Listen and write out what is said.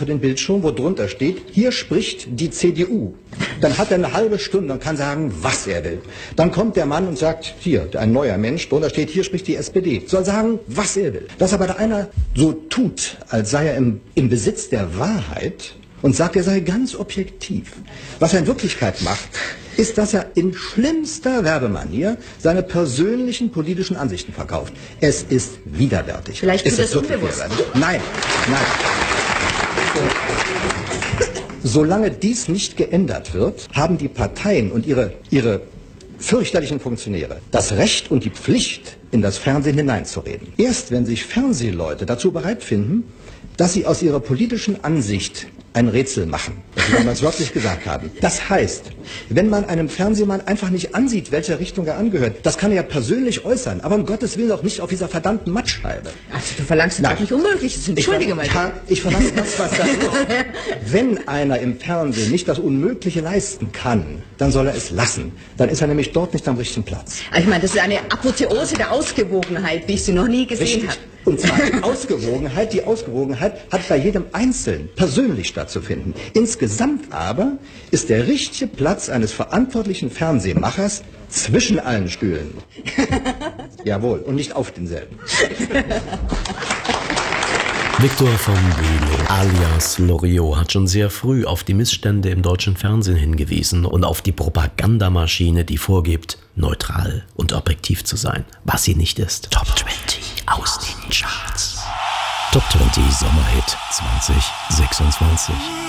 vor den Bildschirm, wo drunter steht, hier spricht die CDU. Dann hat er eine halbe Stunde und kann sagen, was er will. Dann kommt der Mann und sagt, hier, ein neuer Mensch, drunter steht, hier spricht die SPD. Soll sagen, was er will. Dass aber da einer so tut, als sei er im Besitz der Wahrheit und sagt, er sei ganz objektiv. Was er in Wirklichkeit macht, ist, dass er in schlimmster Werbemanier seine persönlichen politischen Ansichten verkauft. Es ist widerwärtig. Vielleicht ist es unbewusst. Nein. Solange dies nicht geändert wird, haben die Parteien und ihre fürchterlichen Funktionäre das Recht und die Pflicht, in das Fernsehen hineinzureden. Erst wenn sich Fernsehleute dazu bereit finden, dass sie aus ihrer politischen Ansicht ein Rätsel machen, was sie damals wörtlich gesagt haben. Das heißt, wenn man einem Fernsehmann einfach nicht ansieht, welcher Richtung er angehört, das kann er ja persönlich äußern, aber um Gottes Willen auch nicht auf dieser verdammten Mattscheibe. Also du verlangst doch nicht Unmögliches. Entschuldige mal. Ich verlange das, was da ist. Wenn einer im Fernsehen nicht das Unmögliche leisten kann, dann soll er es lassen. Dann ist er nämlich dort nicht am richtigen Platz. Ich meine, das ist eine Apotheose der Ausgewogenheit, wie ich sie noch nie gesehen habe. Und zwar die Ausgewogenheit hat bei jedem Einzelnen persönlich stattzufinden. Insgesamt aber ist der richtige Platz eines verantwortlichen Fernsehmachers zwischen allen Stühlen. Jawohl, und nicht auf denselben. Victor von Bülow alias Loriot hat schon sehr früh auf die Missstände im deutschen Fernsehen hingewiesen und auf die Propagandamaschine, die vorgibt, neutral und objektiv zu sein, was sie nicht ist. Top 20 aus den Charts. Top 20 Sommerhit 2026.